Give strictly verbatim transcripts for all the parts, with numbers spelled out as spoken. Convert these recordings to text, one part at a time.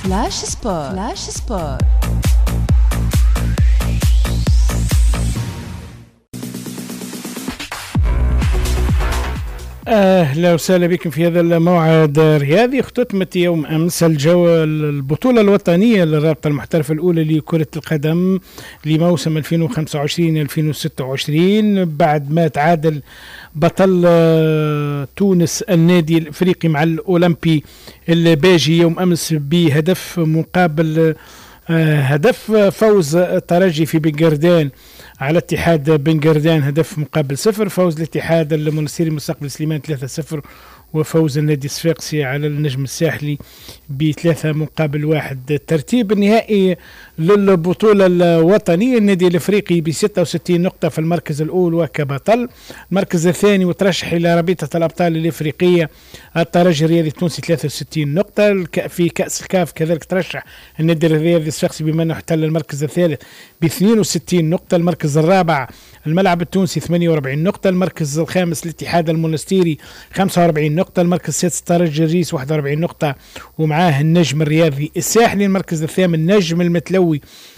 فلاش سبور. فلاش سبور. أهلا وسهلا بكم في هذا الموعد الرياضي. اختتمت يوم أمس الجو البطولة الوطنية للرابطة المحترفة الأولى لكرة القدم لموسم ألفين وخمسة وعشرين ألفين وستة وعشرين، بعد ما تعادل بطل تونس النادي الأفريقي مع الأولمبي الباجي يوم أمس بهدف مقابل هدف. فوز الترجي في بنغردان على اتحاد بنغردان هدف مقابل صفر. فوز الاتحاد المنستيري مستقبل سليمان ثلاثة صفر. وفوز النادي الصفاقسي على النجم الساحلي بثلاثة مقابل واحد. الترتيب النهائي للبطولة الوطنية: النادي الافريقي ب ستة وستين نقطة في المركز الأول وكبطل. المركز الثاني وترشح إلى رابطة الأبطال الافريقية الترجي الرياضي التونسي ثلاثة وستين نقطة. في كأس الكاف كذلك ترشح النادي الرياضي الصفاقسي بما أنه احتل المركز الثالث ب اثنين وستين نقطة. المركز الرابع الملعب التونسي ثمانية وأربعين نقطة. المركز الخامس الاتحاد المنستيري خمسة وأربعين نقطة. المركز السادس الترجي الريس واحد وأربعين نقطة ومعاه النجم الرياضي الساحلي. المركز الثامن نجم المتلوي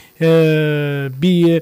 آه ب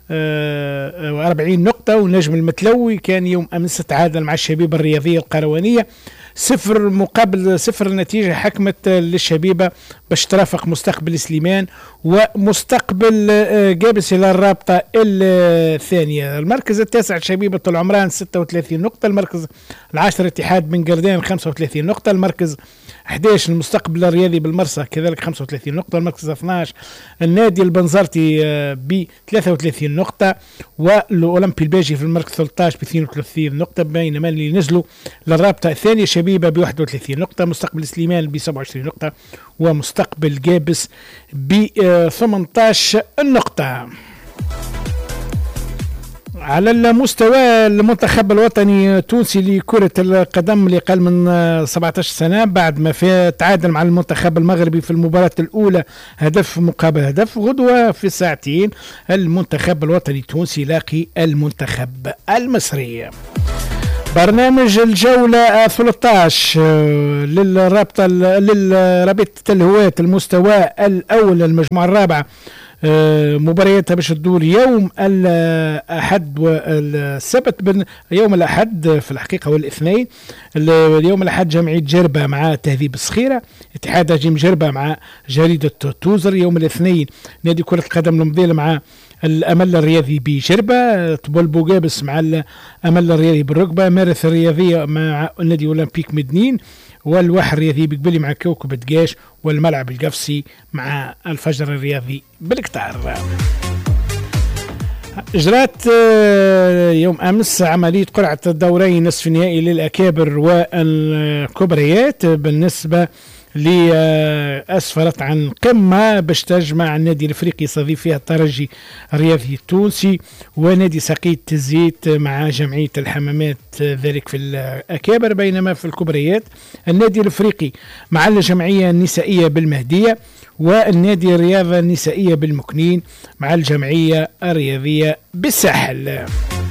آه أربعين نقطة. والنجم المتلوي كان يوم أمس تعادل مع الشبيبة الرياضية القروانية صفر مقابل صفر. النتيجة حكمت للشبيبة باش ترافق مستقبل سليمان ومستقبل جابس إلى الرابطة الثانية. المركز التاسع شبيبة العمران ستة وثلاثين نقطة. المركز العاشر اتحاد بنغردان خمسة وثلاثين نقطة. المركز أحد عشر المستقبل الرياضي بالمرسى كذلك خمسة وثلاثين نقطة. المركز اثني عشر النادي البنزرتي ب ثلاثة وثلاثين نقطة. والأولمبي الباجي في المركز ثلاثة عشر ب اثنين وثلاثين نقطة. بينما اللي نزلوا للرابطة الثانية شبيبة ب واحد وثلاثين نقطة. مستقبل سليمان ب سبعة وعشرين نقطة. ومستقبل جابس ب ثمانية عشر نقطة. على المستوى المنتخب الوطني التونسي لكرة القدم اللي قل من سبعة عشر سنة بعد ما تعادل مع المنتخب المغربي في المباراة الأولى هدف مقابل هدف، غدوة في الساعتين المنتخب الوطني التونسي يلاقي المنتخب المصري. برنامج الجولة ثلاثة عشر للرابطة للرابطة الهواة المستوى الأول المجموعة الرابعة مبارياتها باش تدور يوم الأحد والسبت. يوم الأحد في الحقيقة والاثنين. اليوم الأحد جمعية جربة مع تهذيب الصخيرة، اتحاد جيم جربة مع جريدة توزر. يوم الاثنين نادي كرة القدم المضيلة مع الأمل الرياضي بجربة، طبول بوغابس مع الأمل الرياضي بالركبة، مارث الرياضية مع النادي أولمبيك مدنين، والواحد الرياضي بقبلي مع كوكب دقاش، والملعب القفصي مع الفجر الرياضي بالكتار. اجرات يوم امس عمليه قرعه الدورين نصف النهائي للاكابر والكبريات بالنسبه اللي أسفرت عن قمة باش تجمع النادي الافريقي يستضيف فيها الترجي الرياضي التونسي ونادي سقيط الزيت مع جمعية الحمامات ذلك في الأكابر. بينما في الكبريات النادي الافريقي مع الجمعية النسائية بالمهدية والنادي الرياضة النسائية بالمكنين مع الجمعية الرياضية بالساحل.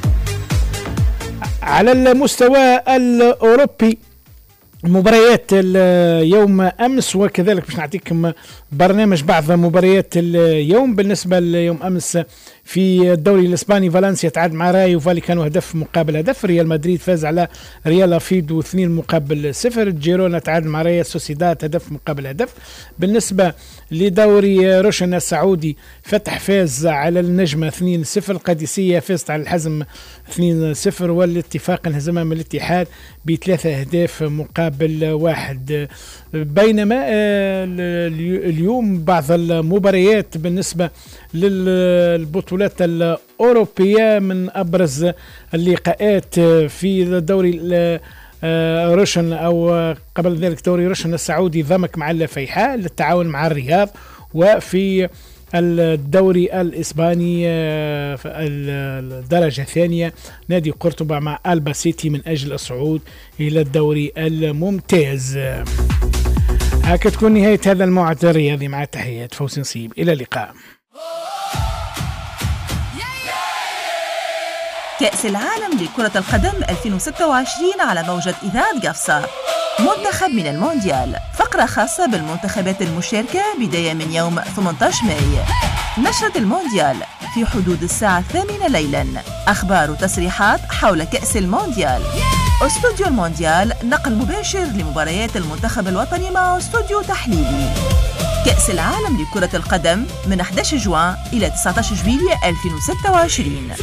على المستوى الأوروبي مباريات اليوم أمس وكذلك باش نعطيكم برنامج بعض مباريات اليوم. بالنسبة ليوم أمس في الدوري الإسباني فالنسيا تعادل مع رايو فاليكانو هدف مقابل هدف. ريال مدريد فاز على ريال افيدو اثنين مقابل صفر. جيرونا تعادل مع ريال سوسيداد هدف مقابل هدف. بالنسبة لدوري روشن السعودي فتح فاز على النجمة اثنين صفر. القادسية فازت على الحزم اثنين صفر. والاتفاق انهزم من الاتحاد بثلاثة أهداف مقابل واحد. بينما اليوم بعض المباريات بالنسبة للبطولات الأوروبية من أبرز اللقاءات في دوري روشن أو قبل ذلك دوري روشن السعودي ضمك مع الفيحاء للتعاون مع الرياض. وفي الدوري الإسباني الدرجة الثانية نادي قرطبة مع ألبا سيتي من أجل الصعود إلى الدوري الممتاز. هكذا تكون نهاية هذا الموعد الرياضي مع تحيات فوز نصيب. إلى اللقاء. كأس العالم لكرة القدم ألفين وستة وعشرين على موجة إذاعة قفصة. منتخب من المونديال، فقرة خاصة بالمنتخبات المشاركة بداية من يوم ثمانية عشر ماي. نشرة المونديال في حدود الساعة الثامنة ليلاً. أخبار وتصريحات حول كأس المونديال. استوديو المونديال نقل مباشر لمباريات المنتخب الوطني مع استوديو تحليلي. كأس العالم لكرة القدم من أحد عشر جوان إلى تسعة عشر جويلية ألفين وستة وعشرين.